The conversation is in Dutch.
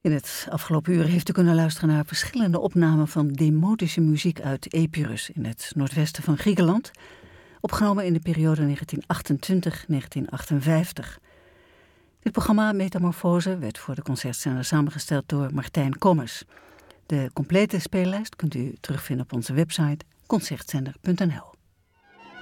In het afgelopen uur heeft u kunnen luisteren naar verschillende opnamen van demotische muziek uit Epirus in het noordwesten van Griekenland, opgenomen in de periode 1928-1958. Dit programma Metamorfose werd voor de Concertzender samengesteld door Martijn Kommers. De complete speellijst kunt u terugvinden op onze website concertzender.nl.